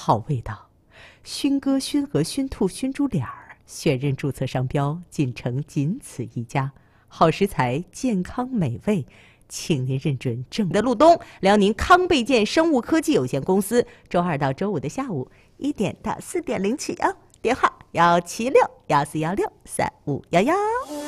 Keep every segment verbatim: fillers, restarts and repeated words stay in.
好味道。熏鸽、熏鹅、熏兔、熏猪脸儿，选任注册商标，仅承仅此一家。好食材，健康美味，请您认准正的路东辽宁康贝健生物科技有限公司，周二到周五的下午一点到四点领取啊，电话幺七六幺四幺六三五幺幺。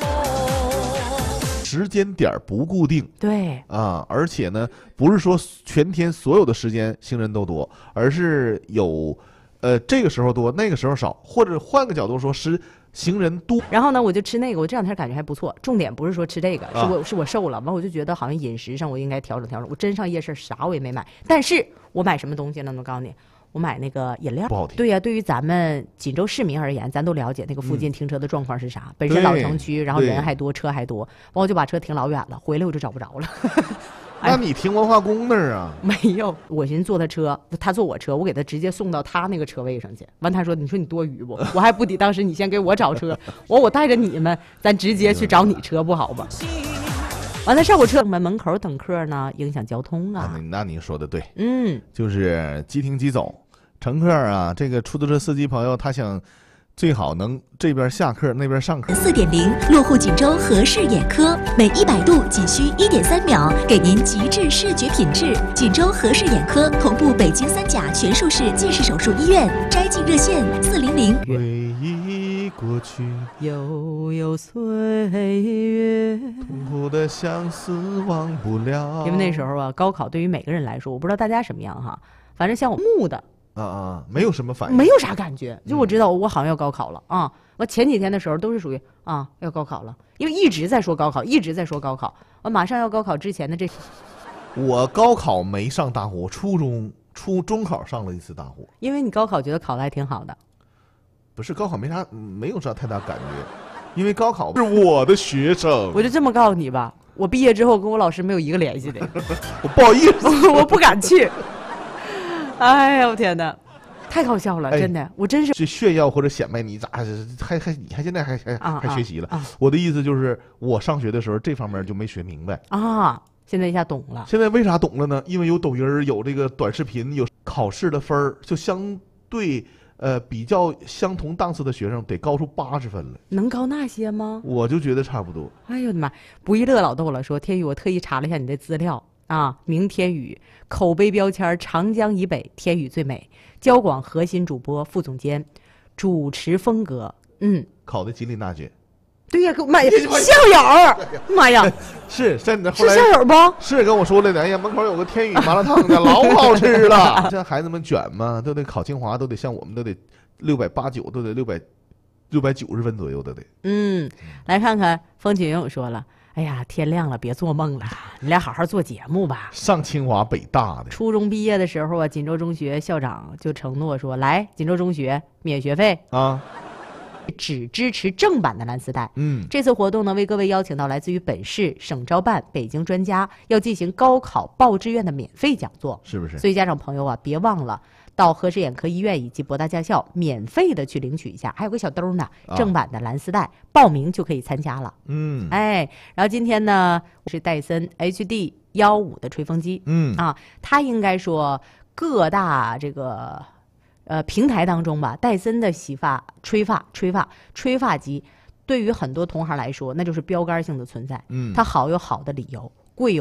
时间点不固定， 对啊，而且呢，不是说全天所有的时间行人都多，而是有，呃，这个时候多，那个时候少，或者换个角度说，是行人多。 然后呢，我就吃那个，我这两天感觉还不错。重点不是说吃这个， 啊、 是我是我瘦了，完我就觉得好像饮食上我应该调整调整。我真上夜市啥我也没买，但是我买什么东西呢？我告诉你。我买那个饮料， 不好听。 对呀、啊，对于咱们锦州市民而言，咱都了解那个附近停车的状况是啥。嗯、本身老城区，然后人还多，车还多，完我就把车停老远了，回来我就找不着了。 那你停文化宫那儿啊？ 没有，我寻思坐他车，他坐我车，我给他直接送到他那个车位上去。完他说：“你说你多余不？我还不抵当时你先给我找车，我我带着你们，咱直接去找你车不好吧？”完了，上火车门门口等客呢，影响交通啊。 啊那您说的对， 嗯， 就是即停即走。乘客啊，这个出租车司机朋友，他想最好能这边下客，那边上客。 四点零落户锦州和氏眼科，每一百度仅需一点三秒，给您极致视觉品质。锦州和氏眼科同步北京三甲全术式近视手术医院，摘镜热线四零零。 回忆过去， 悠悠岁月， 痛苦的相思忘不了。 因为那时候啊，高考对于每个人来说，我不知道大家什么样哈，反正像我木的。 啊啊，没有什么反应， 没有啥感觉，就我知道我好像要高考了啊！我前几天的时候都是属于啊要高考了，因为一直在说高考，一直在说高考。我马上要高考之前的这， 我高考没上大呼，初中初中考上了一次大呼。 因为你高考觉得考的还挺好的， 不是高考没啥没有啥太大感觉，因为高考是我的学生。 我就这么告诉你吧，我毕业之后跟我老师没有一个联系的， 我不好意思， 我不敢去。哎呀，我天哪，太搞笑了， 哎、 真的，我真是是炫耀或者显摆你咋还还你还现在还还、 啊、 还学习了、 啊？ 我的意思就是，我上学的时候这方面就没学明白啊，现在一下懂了。 现在为啥懂了呢？因为有抖音，有这个短视频，有考试的分儿，就相对呃比较相同档次的学生得高出八十分了。 能高那些吗？ 我就觉得差不多。 哎呦我的妈！不亦乐老逗了，说天宇，我特意查了一下你的资料。啊，名天宇，口碑标签长江以北天宇最美，交广核心主播副总监，主持风格，嗯， 考的吉林大学。 对呀，妈呀，校友，妈呀， 是真的。后来是校友不？ 是跟我说了的，哎呀，门口有个天宇麻辣烫的，老好吃了。现在孩子们卷嘛，都得考清华，都得像我们都得六百八九，都得六百六百九十分左右的得。 嗯，来看看风起云涌说了。哎呀，天亮了，别做梦了，你俩好好做节目吧。 上清华北大的。 初中毕业的时候啊，锦州中学校长就承诺说，来锦州中学免学费啊， 只支持正版的蓝丝带。 嗯， 这次活动呢，为各位邀请到来自于本市、省招办、北京专家，要进行高考报志愿的免费讲座， 是不是？ 所以家长朋友啊，别忘了。到和氏眼科医院以及博大驾校免费的去领取一下，还有个小兜呢，正版的蓝丝带，报名就可以参加了。 嗯， 哎，然后今天呢是戴森 H D 幺五的吹风机， 嗯啊，它应该说各大这个呃平台当中吧，戴森的洗发、吹发、吹发、吹发机，对于很多同行来说，那就是标杆性的存在。 嗯， 它好有好的理由，贵有。